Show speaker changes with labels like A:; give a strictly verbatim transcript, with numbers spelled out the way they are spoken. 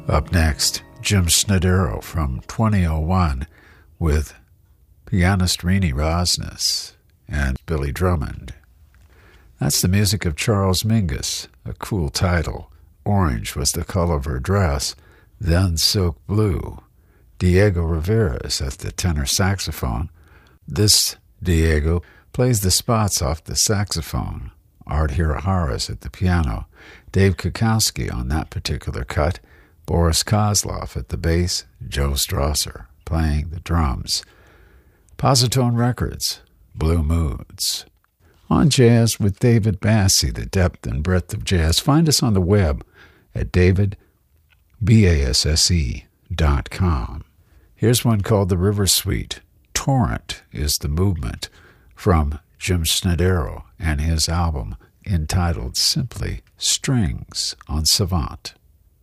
A: Up next, Jim Snodero from twenty oh one with pianist Renee Rosnes and Billy Drummond. That's the music of Charles Mingus, a cool title. Orange was the color of her dress, then silk blue. Diego Rivera is at the tenor saxophone. This Diego plays the spots off the saxophone. Art Hirahara is at the piano. Dave Kukowski on that particular cut. Boris Kozlov at the bass. Joe Strasser playing the drums. Positone Records, Blue Moods. On Jazz with David Basse, the depth and breadth of jazz. Find us on the web at david basse dot com. Here's one called The River Suite. Torrent is the movement from Jim Snodero and his album entitled simply Strings on Savant.